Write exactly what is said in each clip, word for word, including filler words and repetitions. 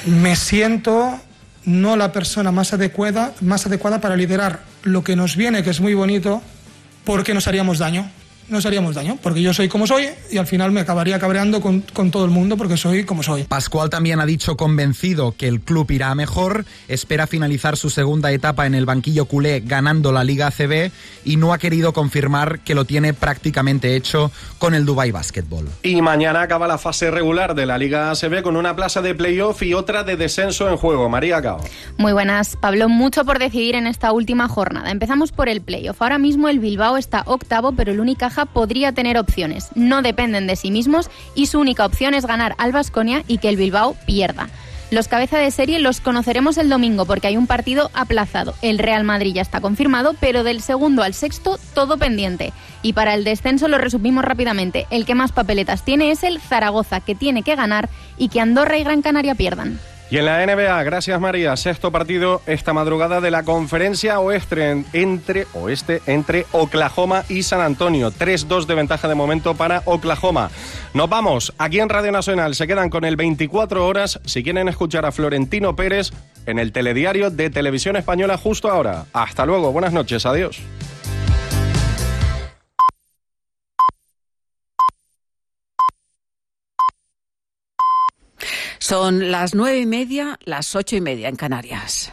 me siento no la persona más adecuada, más adecuada para liderar lo que nos viene, que es muy bonito, porque nos haríamos daño. Nos haríamos daño, porque yo soy como soy y al final me acabaría cabreando con, con todo el mundo porque soy como soy. Pascual también ha dicho convencido que el club irá mejor, espera finalizar su segunda etapa en el banquillo culé ganando la Liga A C B y no ha querido confirmar que lo tiene prácticamente hecho con el Dubai Basketball. Y mañana acaba la fase regular de la Liga A C B con una plaza de playoff y otra de descenso en juego. María Cao. Muy buenas, Pablo. Mucho por decidir en esta última jornada. Empezamos por el playoff. Ahora mismo el Bilbao está octavo, pero el Unicaja podría tener opciones. No dependen de sí mismos y su única opción es ganar al Baskonia y que el Bilbao pierda. Los cabeza de serie los conoceremos el domingo porque hay un partido aplazado. El Real Madrid ya está confirmado, pero del segundo al sexto todo pendiente. Y para el descenso lo resumimos rápidamente. El que más papeletas tiene es el Zaragoza, que tiene que ganar y que Andorra y Gran Canaria pierdan. Y en la N B A, gracias María, sexto partido esta madrugada de la conferencia oeste entre, oeste, entre Oklahoma y San Antonio. tres dos de ventaja de momento para Oklahoma. Nos vamos, aquí en Radio Nacional se quedan con el veinticuatro horas si quieren escuchar a Florentino Pérez en el telediario de Televisión Española justo ahora. Hasta luego, buenas noches, adiós. Son las nueve y media, las ocho y media en Canarias.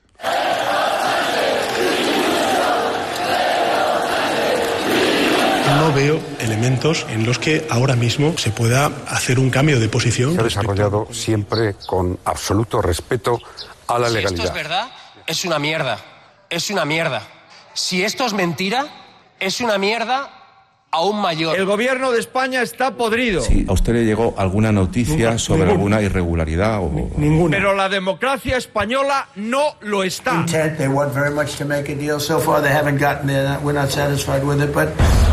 No veo elementos en los que ahora mismo se pueda hacer un cambio de posición. Se ha desarrollado siempre con absoluto respeto a la legalidad. Si esto es verdad, es una mierda. Es una mierda. Si esto es mentira, es una mierda aún mayor. El gobierno de España está podrido. Si a usted le llegó alguna noticia ninguna, sobre ninguna. alguna irregularidad o... Ninguna. Pero la democracia española no lo está. They want very much to make a deal. So far they haven't gotten there. We're not satisfied with it, but...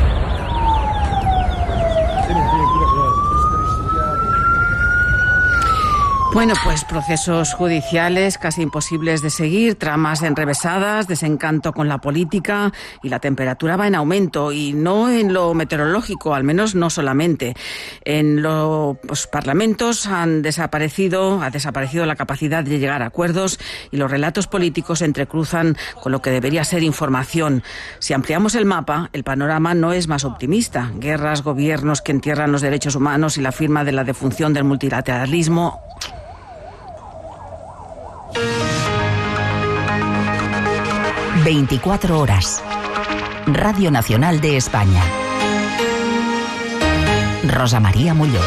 Bueno, pues procesos judiciales casi imposibles de seguir, tramas enrevesadas, desencanto con la política y la temperatura va en aumento y no en lo meteorológico, al menos no solamente. En los parlamentos han desaparecido, ha desaparecido la capacidad de llegar a acuerdos y los relatos políticos se entrecruzan con lo que debería ser información. Si ampliamos el mapa, el panorama no es más optimista. Guerras, gobiernos que entierran los derechos humanos y la firma de la defunción del multilateralismo. veinticuatro horas. Radio Nacional de España. Rosa María Muñoz.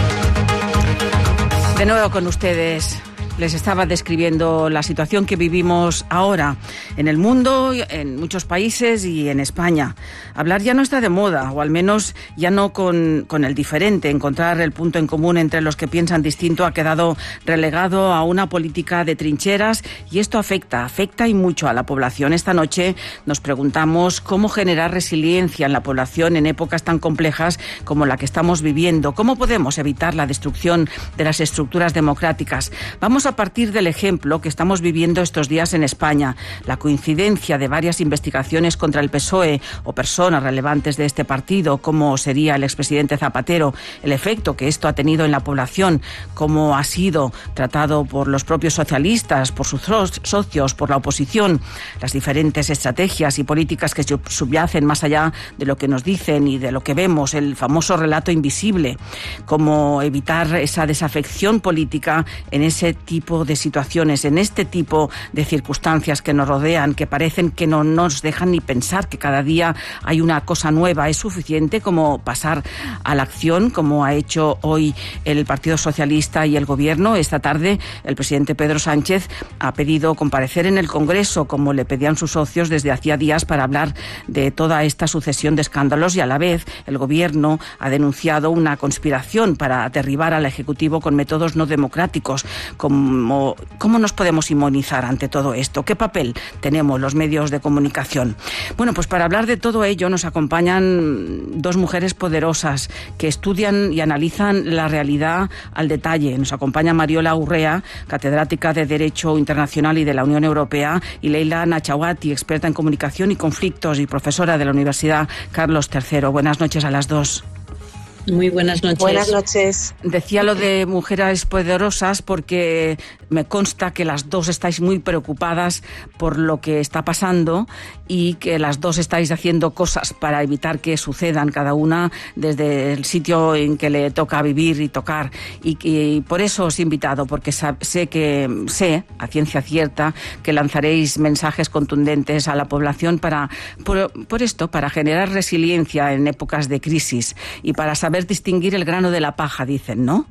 De nuevo con ustedes. Les estaba describiendo la situación que vivimos ahora en el mundo, en muchos países y en España. Hablar ya no está de moda, o al menos ya no con, con el diferente. Encontrar el punto en común entre los que piensan distinto ha quedado relegado a una política de trincheras y esto afecta, afecta y mucho a la población. Esta noche nos preguntamos cómo generar resiliencia en la población en épocas tan complejas como la que estamos viviendo. ¿Cómo podemos evitar la destrucción de las estructuras democráticas? Vamos a partir del ejemplo que estamos viviendo estos días en España, la coincidencia de varias investigaciones contra el P S O E o personas relevantes de este partido, como sería el expresidente Zapatero, el efecto que esto ha tenido en la población, cómo ha sido tratado por los propios socialistas, por sus socios, por la oposición, las diferentes estrategias y políticas que subyacen más allá de lo que nos dicen y de lo que vemos, el famoso relato invisible, cómo evitar esa desafección política en ese tipo de situaciones, en este tipo de circunstancias que nos rodean, que parecen que no nos dejan ni pensar que cada día hay una cosa nueva. Es suficiente como pasar a la acción, como ha hecho hoy el Partido Socialista y el Gobierno. Esta tarde el presidente Pedro Sánchez ha pedido comparecer en el Congreso, como le pedían sus socios desde hacía días, para hablar de toda esta sucesión de escándalos y a la vez el Gobierno ha denunciado una conspiración para derribar al Ejecutivo con métodos no democráticos. Como ¿Cómo, ¿Cómo nos podemos inmunizar ante todo esto? ¿Qué papel tenemos los medios de comunicación? Bueno, pues para hablar de todo ello nos acompañan dos mujeres poderosas que estudian y analizan la realidad al detalle. Nos acompaña Mariola Urrea, catedrática de Derecho Internacional y de la Unión Europea, y Leila Nachawati, experta en comunicación y conflictos y profesora de la Universidad Carlos tercero. Buenas noches a las dos. Muy buenas noches. Buenas noches. Decía lo de mujeres poderosas porque me consta que las dos estáis muy preocupadas por lo que está pasando y que las dos estáis haciendo cosas para evitar que sucedan, cada una desde el sitio en que le toca vivir y tocar. Y, y por eso os he invitado, porque sé que sé, a ciencia cierta, que lanzaréis mensajes contundentes a la población para por, por esto, para generar resiliencia en épocas de crisis y para saber saber distinguir el grano de la paja, dicen, ¿no?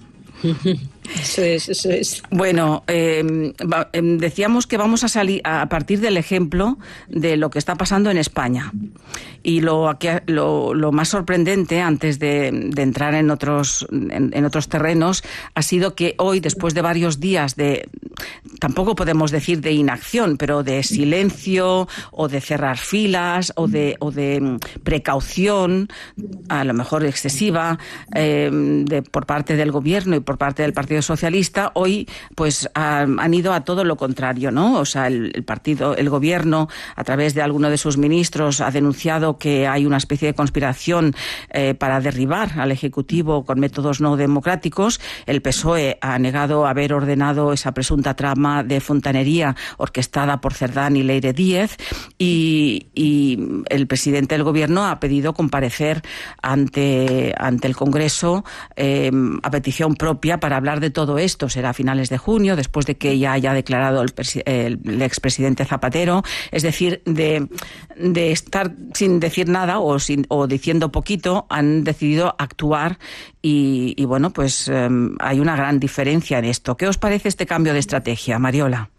Eso es, eso es. Bueno, eh, va, eh, decíamos que vamos a salir a partir del ejemplo de lo que está pasando en España. Y lo, lo, lo más sorprendente, antes de, de entrar en otros, en, en otros terrenos, ha sido que hoy, después de varios días de, tampoco podemos decir de inacción, pero de silencio o de cerrar filas o de, o de precaución, a lo mejor excesiva, eh, de, por parte del gobierno y por parte del Partido Socialista, hoy pues han, han ido a todo lo contrario, ¿no? O sea, el, el partido, el gobierno, a través de alguno de sus ministros, ha denunciado que hay una especie de conspiración eh, para derribar al Ejecutivo con métodos no democráticos. El P S O E ha negado haber ordenado esa presunta trama de fontanería orquestada por Cerdán y Leire Díez, y, y el presidente del gobierno ha pedido comparecer ante, ante el Congreso eh, a petición propia para hablar de todo esto. Será a finales de junio, después de que ya haya declarado el, el, el expresidente Zapatero. Es decir, de, de estar sin decir nada o, sin, o diciendo poquito, han decidido actuar y, y bueno, pues eh, hay una gran diferencia en esto. ¿Qué os parece este cambio de estrategia, Mariola?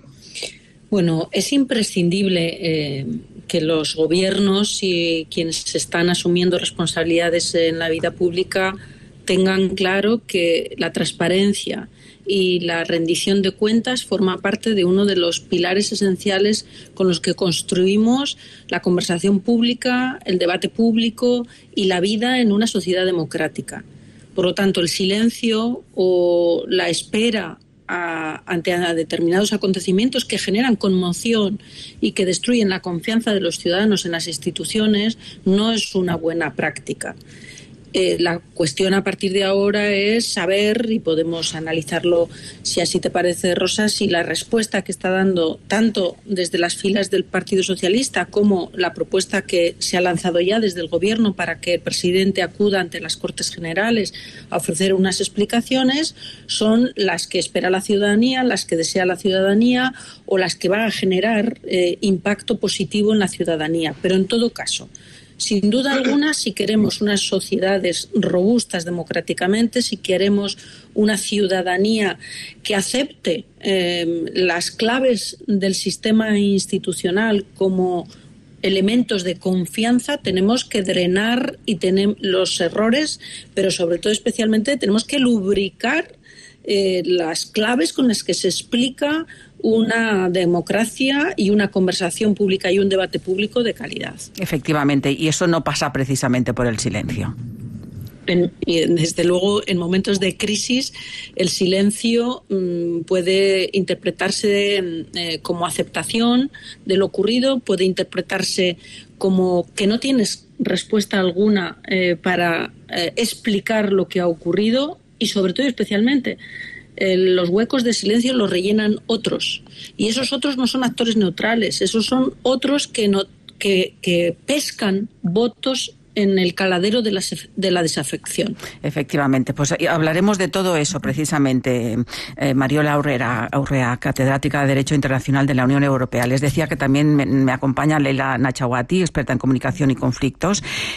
Bueno, es imprescindible eh, que los gobiernos y quienes están asumiendo responsabilidades en la vida pública tengan claro que la transparencia y la rendición de cuentas forma parte de uno de los pilares esenciales con los que construimos la conversación pública, el debate público y la vida en una sociedad democrática. Por lo tanto, el silencio o la espera a, ante a determinados acontecimientos que generan conmoción y que destruyen la confianza de los ciudadanos en las instituciones no es una buena práctica. Eh, la cuestión a partir de ahora es saber, y podemos analizarlo si así te parece, Rosa, si la respuesta que está dando tanto desde las filas del Partido Socialista como la propuesta que se ha lanzado ya desde el Gobierno para que el presidente acuda ante las Cortes Generales a ofrecer unas explicaciones son las que espera la ciudadanía, las que desea la ciudadanía o las que van a generar eh, impacto positivo en la ciudadanía. Pero en todo caso, sin duda alguna, si queremos unas sociedades robustas democráticamente, si queremos una ciudadanía que acepte eh, las claves del sistema institucional como elementos de confianza, tenemos que drenar y tener los errores, pero sobre todo especialmente tenemos que lubricar eh, las claves con las que se explica una democracia y una conversación pública y un debate público de calidad. Efectivamente, y eso no pasa precisamente por el silencio. En, y desde luego, en momentos de crisis, el silencio mmm, puede interpretarse eh, como aceptación de lo ocurrido, puede interpretarse como que no tienes respuesta alguna eh, para eh, explicar lo que ha ocurrido y, sobre todo y especialmente, Eh, los huecos de silencio los rellenan otros, y esos otros no son actores neutrales, esos son otros que, no, que, que pescan votos en el caladero de la, de la desafección. Efectivamente, pues hablaremos de todo eso precisamente. Eh, Mariola Aurrea, Aurrea, catedrática de Derecho Internacional de la Unión Europea. Les decía que también me, me acompaña Leila Nachawati, experta en comunicación y conflictos.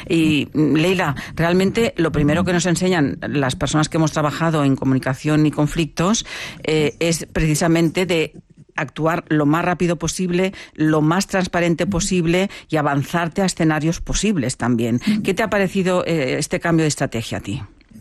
Y Leila, realmente lo primero que nos enseñan las personas que hemos trabajado en comunicación y conflictos eh, es precisamente de actuar lo más rápido posible, lo más transparente posible y avanzarte a escenarios posibles también. ¿Qué te ha parecido eh, este cambio de estrategia a ti?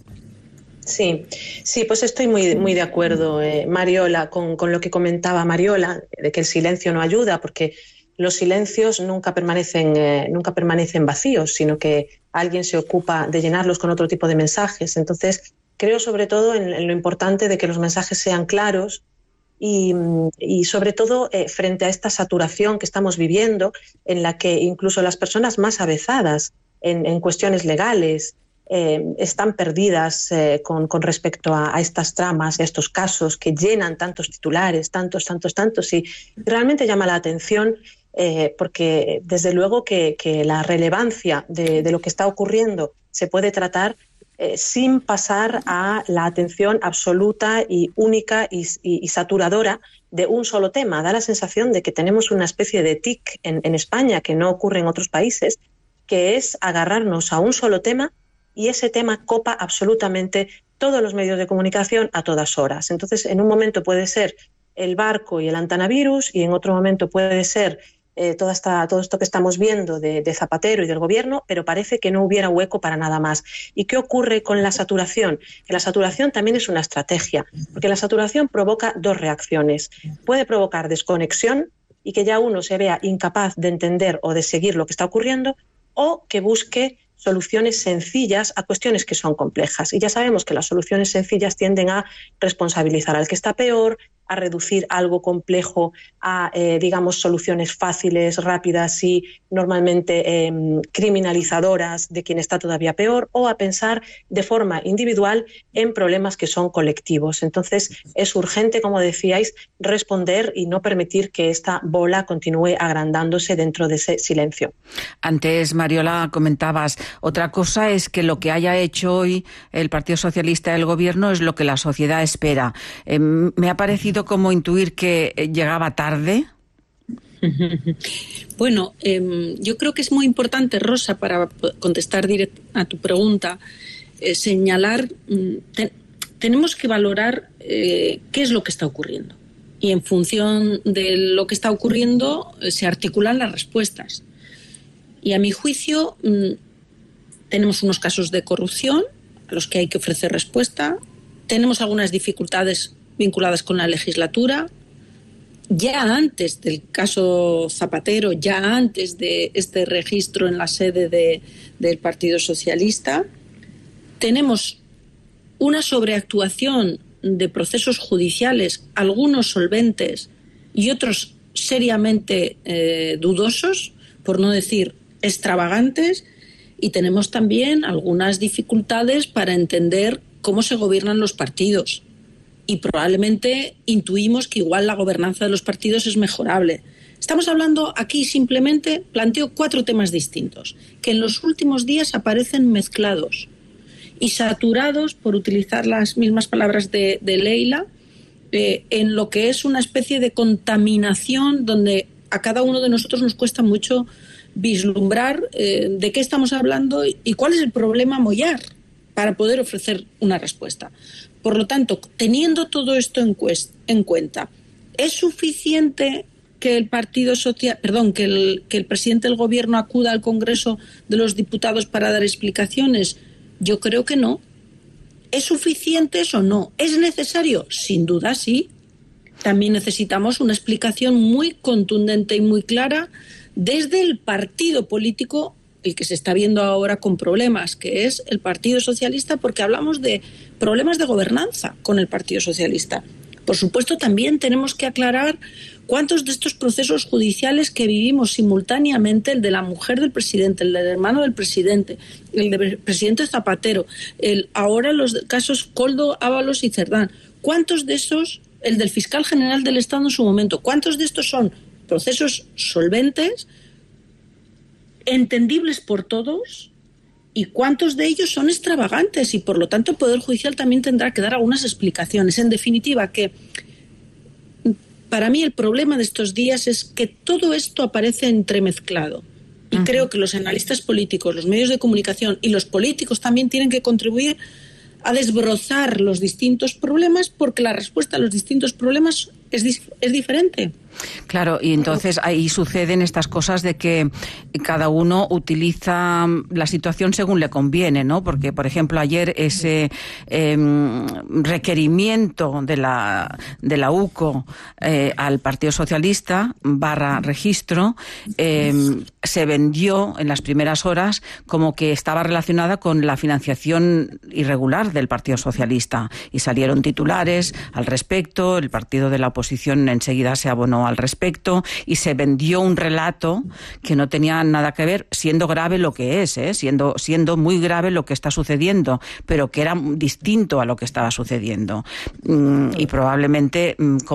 Sí, sí, pues estoy muy, muy de acuerdo, eh, Mariola, con, con lo que comentaba Mariola, de que el silencio no ayuda, porque los silencios nunca permanecen, eh, nunca permanecen vacíos, sino que alguien se ocupa de llenarlos con otro tipo de mensajes. Entonces, creo sobre todo en, en lo importante de que los mensajes sean claros, Y, y sobre todo eh, frente a esta saturación que estamos viviendo, en la que incluso las personas más avezadas en, en cuestiones legales eh, están perdidas eh, con, con respecto a, a estas tramas, a estos casos que llenan tantos titulares, tantos, tantos, tantos, y realmente llama la atención eh, porque desde luego que, que la relevancia de, de lo que está ocurriendo se puede tratar Eh, sin pasar a la atención absoluta y única y, y, y saturadora de un solo tema. Da la sensación de que tenemos una especie de tic en, en España que no ocurre en otros países, que es agarrarnos a un solo tema y ese tema copa absolutamente todos los medios de comunicación a todas horas. Entonces, en un momento puede ser el barco y el antenavirus y en otro momento puede ser Eh, toda esta, todo esto que estamos viendo de, de Zapatero y del gobierno, pero parece que no hubiera hueco para nada más. ¿Y qué ocurre con la saturación? Que la saturación también es una estrategia, porque la saturación provoca dos reacciones. Puede provocar desconexión y que ya uno se vea incapaz de entender o de seguir lo que está ocurriendo, o que busque soluciones sencillas a cuestiones que son complejas. Y ya sabemos que las soluciones sencillas tienden a responsabilizar al que está peor, a reducir algo complejo a, eh, digamos, soluciones fáciles, rápidas y normalmente eh, criminalizadoras de quien está todavía peor, o a pensar de forma individual en problemas que son colectivos. Entonces, es urgente, como decíais, responder y no permitir que esta bola continúe agrandándose dentro de ese silencio. Antes, Mariola, comentabas, otra cosa es que lo que haya hecho hoy el Partido Socialista y el Gobierno es lo que la sociedad espera. Eh, me ha parecido como intuir que llegaba tarde. Bueno, eh, yo creo que es muy importante, Rosa, para contestar direct- a tu pregunta, eh, señalar, te- tenemos que valorar eh, qué es lo que está ocurriendo. Y en función de lo que está ocurriendo eh, se articulan las respuestas. Y a mi juicio mm, tenemos unos casos de corrupción a los que hay que ofrecer respuesta. Tenemos algunas dificultades vinculadas con la legislatura. Ya antes del caso Zapatero, ya antes de este registro en la sede de, del Partido Socialista, tenemos una sobreactuación de procesos judiciales, algunos solventes y otros seriamente eh, dudosos, por no decir extravagantes, y tenemos también algunas dificultades para entender cómo se gobiernan los partidos. Y probablemente intuimos que igual la gobernanza de los partidos es mejorable. Estamos hablando aquí simplemente, planteo cuatro temas distintos, que en los últimos días aparecen mezclados y saturados, por utilizar las mismas palabras de, de Leila, eh, en lo que es una especie de contaminación donde a cada uno de nosotros nos cuesta mucho vislumbrar eh, de qué estamos hablando y, y cuál es el problema a mollar para poder ofrecer una respuesta. Por lo tanto, teniendo todo esto en, cuest- en cuenta, ¿es suficiente que el Partido Social, perdón, que el, que el presidente del Gobierno acuda al Congreso de los Diputados para dar explicaciones? Yo creo que no. ¿Es suficiente eso o no? ¿Es necesario? Sin duda sí. También necesitamos una explicación muy contundente y muy clara desde el partido político, el que se está viendo ahora con problemas, que es el Partido Socialista, porque hablamos de problemas de gobernanza con el Partido Socialista. Por supuesto, también tenemos que aclarar cuántos de estos procesos judiciales que vivimos simultáneamente, el de la mujer del presidente, el del hermano del presidente, el del presidente Zapatero, el, ahora los casos Koldo, Ábalos y Cerdán, ¿cuántos de esos, el del fiscal general del Estado en su momento, cuántos de estos son procesos solventes, entendibles por todos, y cuántos de ellos son extravagantes, y por lo tanto el Poder Judicial también tendrá que dar algunas explicaciones? En definitiva, que para mí el problema de estos días es que todo esto aparece entremezclado, y uh-huh. creo que los analistas políticos, los medios de comunicación y los políticos también tienen que contribuir a desbrozar los distintos problemas, porque la respuesta a los distintos problemas es, dif- es diferente. Claro, y entonces ahí suceden estas cosas de que cada uno utiliza la situación según le conviene, ¿no? Porque, por ejemplo, ayer ese eh, requerimiento de la de la U C O eh, al Partido Socialista barra registro eh, se vendió en las primeras horas como que estaba relacionada con la financiación irregular del Partido Socialista, y salieron titulares al respecto. El partido de la oposición oposición enseguida se abonó al respecto y se vendió un relato que no tenía nada que ver, siendo grave lo que es, ¿eh? siendo, siendo muy grave lo que está sucediendo, pero que era distinto a lo que estaba sucediendo. Mm, y probablemente, mm,